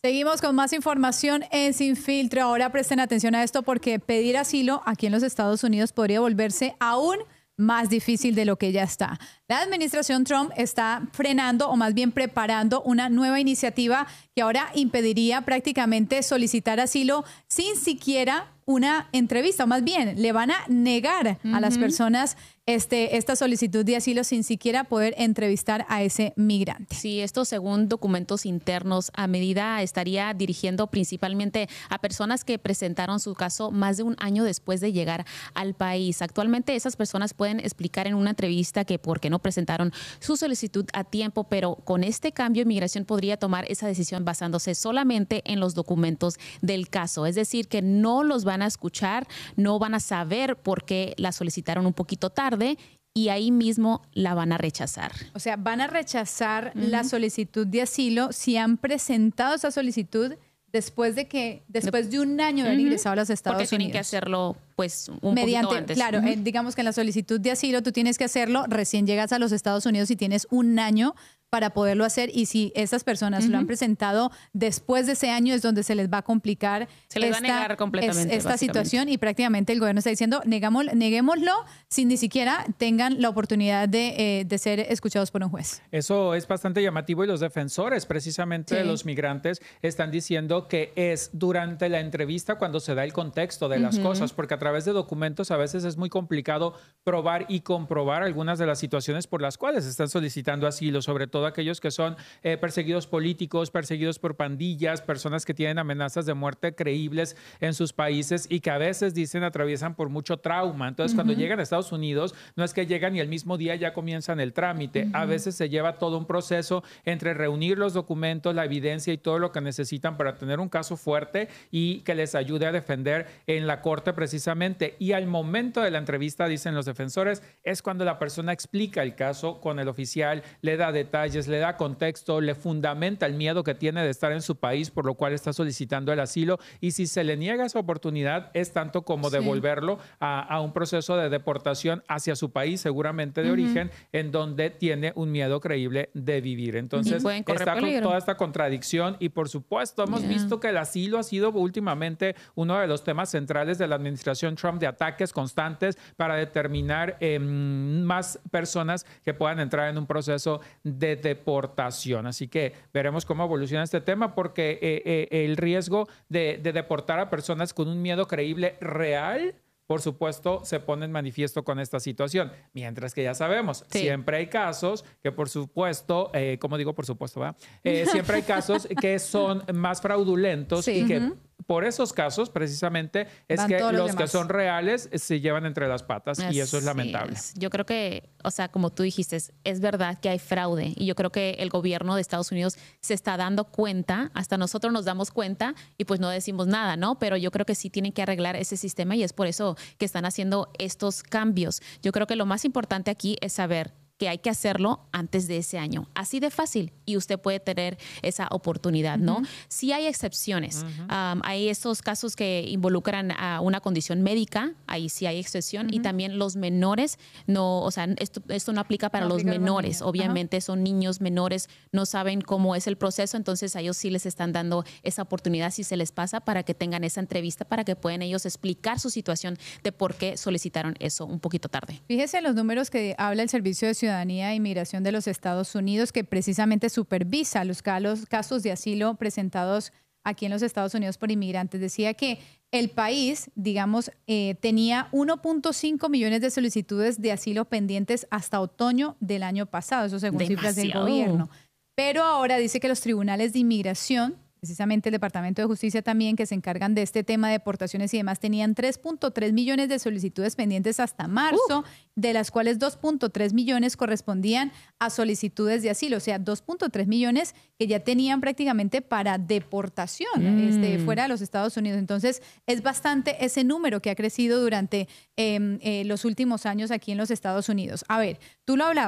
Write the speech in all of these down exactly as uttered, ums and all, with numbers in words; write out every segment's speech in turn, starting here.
Seguimos con más información en Sin Filtro. Ahora presten atención a esto porque pedir asilo aquí en los Estados Unidos podría volverse aún más difícil de lo que ya está. La administración Trump está frenando o más bien preparando una nueva iniciativa que ahora impediría prácticamente solicitar asilo sin siquiera una entrevista, o más bien le van a negar uh-huh. a las personas este, esta solicitud de asilo sin siquiera poder entrevistar a ese migrante. Sí, esto según documentos internos, a medida estaría dirigiendo principalmente a personas que presentaron su caso más de un año después de llegar al país. Actualmente esas personas pueden explicar en una entrevista que por qué no presentaron su solicitud a tiempo, pero con este cambio inmigración podría tomar esa decisión basándose solamente en los documentos del caso. Es decir, que no los van a escuchar, no van a saber por qué la solicitaron un poquito tarde y ahí mismo la van a rechazar. O sea, van a rechazar uh-huh. la solicitud de asilo si han presentado esa solicitud después de que después de un año de haber uh-huh. ingresado a los Estados Porque Unidos. Tienen que hacerlo pues un mediante, poquito antes. Claro, Uh-huh. eh, digamos que en la solicitud de asilo tú tienes que hacerlo recién llegas a los Estados Unidos y tienes un año para poderlo hacer, y si esas personas uh-huh. lo han presentado después de ese año es donde se les va a complicar se les esta, va a negar completamente, es, esta situación, y prácticamente el gobierno está diciendo negamos, neguémoslo sin ni siquiera tengan la oportunidad de, eh, de ser escuchados por un juez. Eso es bastante llamativo, y los defensores precisamente sí. de los migrantes están diciendo que es durante la entrevista cuando se da el contexto de las uh-huh. cosas, porque a través de documentos a veces es muy complicado probar y comprobar algunas de las situaciones por las cuales están solicitando asilo, sobre todo aquellos que son eh, perseguidos políticos, perseguidos por pandillas, personas que tienen amenazas de muerte creíbles en sus países y que a veces dicen atraviesan por mucho trauma. Entonces, uh-huh. cuando llegan a Estados Unidos, no es que llegan y el mismo día ya comienzan el trámite. Uh-huh. A veces se lleva todo un proceso entre reunir los documentos, la evidencia y todo lo que necesitan para tener un caso fuerte y que les ayude a defender en la corte precisamente. Y al momento de la entrevista, dicen los defensores, es cuando la persona explica el caso con el oficial, le da detalles, le da contexto, le fundamenta el miedo que tiene de estar en su país, por lo cual está solicitando el asilo, y si se le niega esa oportunidad es tanto como sí. devolverlo a, a un proceso de deportación hacia su país, seguramente de uh-huh. origen, en donde tiene un miedo creíble de vivir. Entonces está con toda esta contradicción, y por supuesto hemos yeah. visto que el asilo ha sido últimamente uno de los temas centrales de la administración Trump, de ataques constantes para determinar eh, más personas que puedan entrar en un proceso de deportación. Así que veremos cómo evoluciona este tema, porque eh, eh, el riesgo de, de deportar a personas con un miedo creíble real, por supuesto, se pone en manifiesto con esta situación. Mientras que ya sabemos, sí. siempre hay casos que, por supuesto, eh, como digo, por supuesto, ¿verdad? Eh, siempre hay casos que son más fraudulentos sí. y que uh-huh. por esos casos, precisamente, es Van que los, los que son reales se llevan entre las patas Así y eso es lamentable. Es. Yo creo que, o sea, como tú dijiste, es, es verdad que hay fraude, y yo creo que el gobierno de Estados Unidos se está dando cuenta, hasta nosotros nos damos cuenta y pues no decimos nada, ¿no? Pero yo creo que sí tienen que arreglar ese sistema, y es por eso que están haciendo estos cambios. Yo creo que lo más importante aquí es saber que hay que hacerlo antes de ese año. Así de fácil, y usted puede tener esa oportunidad, ¿no? Uh-huh. Sí hay excepciones. Uh-huh. Um, hay estos casos que involucran a una condición médica, ahí sí hay excepción, uh-huh. y también los menores, no, o sea, esto, esto no aplica para no los aplica menores. Obviamente uh-huh. son niños menores, no saben cómo es el proceso, entonces a ellos sí les están dando esa oportunidad si se les pasa, para que tengan esa entrevista, para que puedan ellos explicar su situación de por qué solicitaron eso un poquito tarde. Fíjese en los números que habla el Servicio de Ciudadanía Ciudadanía e Inmigración de los Estados Unidos, que precisamente supervisa los casos de asilo presentados aquí en los Estados Unidos por inmigrantes. Decía que el país, digamos, eh, tenía uno punto cinco millones de solicitudes de asilo pendientes hasta otoño del año pasado, eso según Demasiado. cifras del gobierno. Pero ahora dice que los tribunales de inmigración, precisamente el Departamento de Justicia también, que se encargan de este tema de deportaciones y demás, tenían tres punto tres millones de solicitudes pendientes hasta marzo, uh. de las cuales dos punto tres millones correspondían a solicitudes de asilo, o sea, dos punto tres millones que ya tenían prácticamente para deportación mm. este, fuera de los Estados Unidos. Entonces, es bastante ese número que ha crecido durante eh, eh, los últimos años aquí en los Estados Unidos. A ver, tú lo hablabas,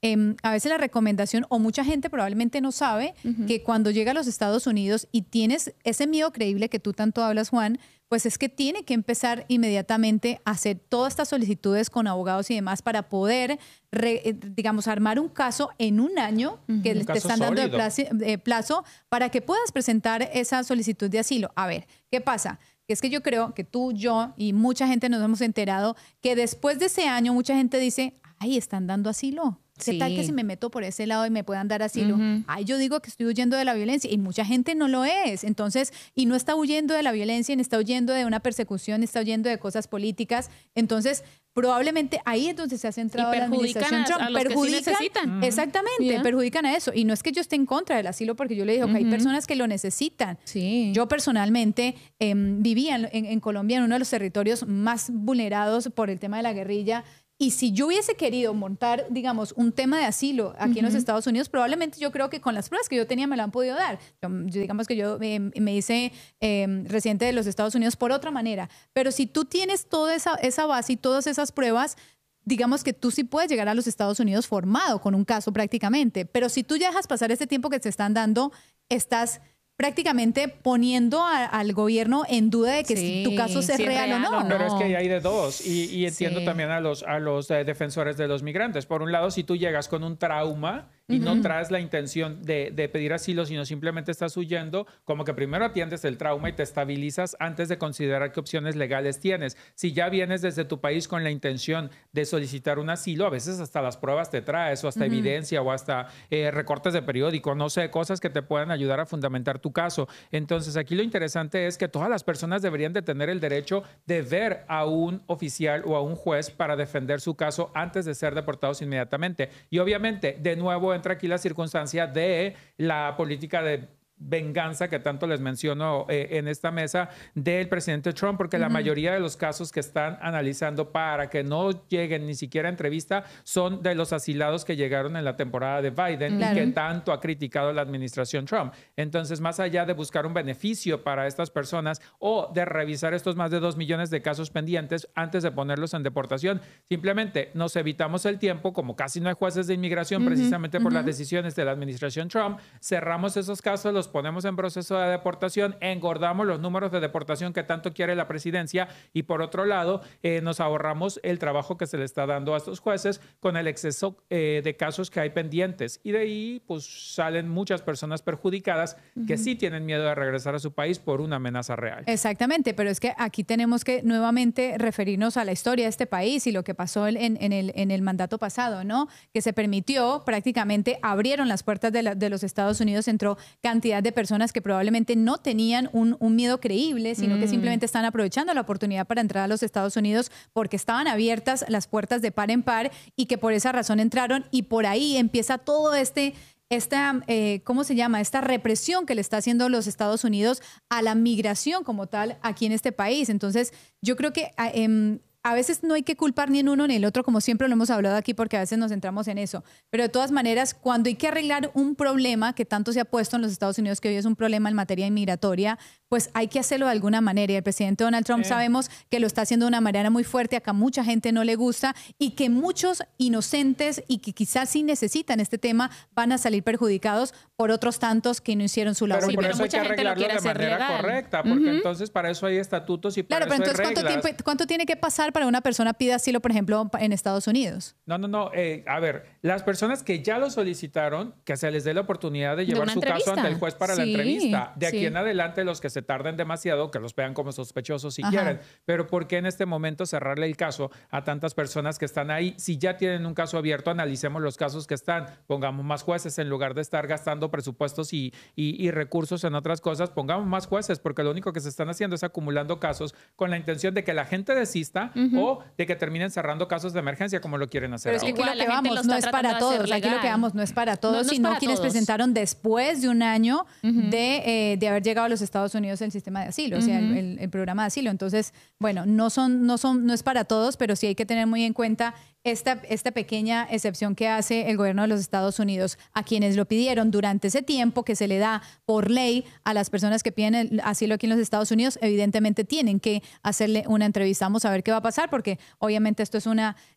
eh, a veces la recomendación, o mucha gente probablemente no sabe, uh-huh. que cuando llega a los Estados Unidos y tienes ese miedo creíble que tú tanto hablas, Juan, pues es que tiene que empezar inmediatamente a hacer todas estas solicitudes con abogados y demás para poder, re, digamos, armar un caso en un año uh-huh. que un te están dando de plazo, de plazo para que puedas presentar esa solicitud de asilo. A ver, ¿qué pasa? Que es que yo creo que tú, yo y mucha gente nos hemos enterado que después de ese año mucha gente dice, ay, están dando asilo. ¿Qué sí. tal que si me meto por ese lado y me puedan dar asilo? Uh-huh. Ay, yo digo que estoy huyendo de la violencia y mucha gente no lo es. Entonces, y no está huyendo de la violencia, ni está huyendo de una persecución, ni está huyendo de cosas políticas. Entonces, probablemente ahí es donde se ha centrado la administración Trump. A los perjudican, que sí necesitan. Exactamente, yeah. perjudican a eso. Y no es que yo esté en contra del asilo, porque yo le digo uh-huh. que hay personas que lo necesitan. Sí. Yo personalmente eh, vivía en, en, en Colombia, en uno de los territorios más vulnerados por el tema de la guerrilla. Y si yo hubiese querido montar, digamos, un tema de asilo aquí uh-huh. en los Estados Unidos, probablemente yo creo que con las pruebas que yo tenía me lo han podido dar. Yo, yo digamos que yo eh, me hice eh, residente de los Estados Unidos por otra manera. Pero si tú tienes toda esa, esa base y todas esas pruebas, digamos que tú sí puedes llegar a los Estados Unidos formado con un caso prácticamente. Pero si tú ya dejas pasar este tiempo que te están dando, estás prácticamente poniendo a, al gobierno en duda de que sí, tu caso sea sí, real, real o no. Pero es que hay de dos y, y entiendo sí. también a los, a los eh, defensores de los migrantes. Por un lado, si tú llegas con un trauma y uh-huh. no traes la intención de, de pedir asilo, sino simplemente estás huyendo, como que primero atiendes el trauma y te estabilizas antes de considerar qué opciones legales tienes. Si ya vienes desde tu país con la intención de solicitar un asilo, a veces hasta las pruebas te traes o hasta uh-huh. evidencia o hasta eh, recortes de periódico, no sé, cosas que te puedan ayudar a fundamentar tu caso. Entonces, aquí lo interesante es que todas las personas deberían de tener el derecho de ver a un oficial o a un juez para defender su caso antes de ser deportados inmediatamente. Y obviamente, de nuevo, entra aquí la circunstancia de la política de venganza que tanto les menciono eh, en esta mesa del presidente Trump, porque uh-huh. la mayoría de los casos que están analizando para que no lleguen ni siquiera a entrevista son de los asilados que llegaron en la temporada de Biden claro. y que tanto ha criticado la administración Trump. Entonces, más allá de buscar un beneficio para estas personas o de revisar estos más de dos millones de casos pendientes antes de ponerlos en deportación, simplemente nos evitamos el tiempo, como casi no hay jueces de inmigración uh-huh. precisamente por uh-huh. las decisiones de la administración Trump, cerramos esos casos, los ponemos en proceso de deportación, engordamos los números de deportación que tanto quiere la presidencia y por otro lado eh, nos ahorramos el trabajo que se le está dando a estos jueces con el exceso eh, de casos que hay pendientes y de ahí pues salen muchas personas perjudicadas uh-huh. que sí tienen miedo de regresar a su país por una amenaza real. Exactamente, pero es que aquí tenemos que nuevamente referirnos a la historia de este país y lo que pasó en, en, el, en el mandato pasado, ¿no? Que se permitió, prácticamente abrieron las puertas de, la, de los Estados Unidos, entró cantidad de personas que probablemente no tenían un, un miedo creíble, sino mm. que simplemente están aprovechando la oportunidad para entrar a los Estados Unidos porque estaban abiertas las puertas de par en par y que por esa razón entraron y por ahí empieza todo este... Esta, eh, ¿cómo se llama? Esta represión que le está haciendo los Estados Unidos a la migración como tal aquí en este país. Entonces, yo creo que eh, a veces no hay que culpar ni en uno ni en el otro, como siempre lo hemos hablado aquí, porque a veces nos centramos en eso. Pero de todas maneras, cuando hay que arreglar un problema que tanto se ha puesto en los Estados Unidos, que hoy es un problema en materia inmigratoria, pues hay que hacerlo de alguna manera. Y el presidente Donald Trump sí. sabemos que lo está haciendo de una manera muy fuerte, acá mucha gente no le gusta y que muchos inocentes y que quizás sí necesitan este tema van a salir perjudicados por otros tantos que no hicieron su labor. Pero por sí, eso pero hay que arreglarlo de manera legal. correcta, porque uh-huh. entonces para eso hay estatutos y para claro, eso pero hay entonces reglas. ¿cuánto tiempo, ¿cuánto tiene que pasar para una persona pida asilo, por ejemplo, en Estados Unidos? No, no, no. Eh, a ver, las personas que ya lo solicitaron, que se les dé la oportunidad de llevar de su entrevista. caso ante el juez para sí, la entrevista. De aquí sí. en adelante, los que se tarden demasiado, que los vean como sospechosos si Ajá. quieren. Pero ¿por qué en este momento cerrarle el caso a tantas personas que están ahí? Si ya tienen un caso abierto, analicemos los casos que están. Pongamos más jueces en lugar de estar gastando presupuestos y, y, y recursos en otras cosas. Pongamos más jueces, porque lo único que se están haciendo es acumulando casos con la intención de que la gente desista uh-huh. o de que terminen cerrando casos de emergencia como lo quieren hacer. Pero es que ahora. aquí lo que vamos no es para todos. Aquí lo que vamos no es para todos, no, no sino para quienes todos. presentaron después de un año uh-huh. de, eh, de haber llegado a los Estados Unidos el sistema de asilo, uh-huh. o sea, el, el, el programa de asilo. Entonces, bueno, no son, no son, no es para todos, pero sí hay que tener muy en cuenta esta, esta pequeña excepción que hace el gobierno de los Estados Unidos a quienes lo pidieron durante ese tiempo que se le da por ley a las personas que piden el asilo aquí en los Estados Unidos. Evidentemente tienen que hacerle una entrevista. Vamos a ver qué va a pasar porque obviamente esto es una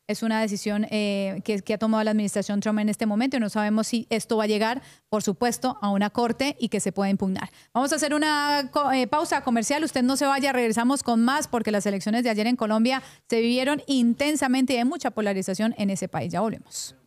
Es una decisión eh, que, que ha tomado la administración Trump en este momento y no sabemos si esto va a llegar, por supuesto, a una corte y que se pueda impugnar. Vamos a hacer una eh, pausa comercial. Usted no se vaya, regresamos con más porque las elecciones de ayer en Colombia se vivieron intensamente y hay mucha polarización en ese país. Ya volvemos.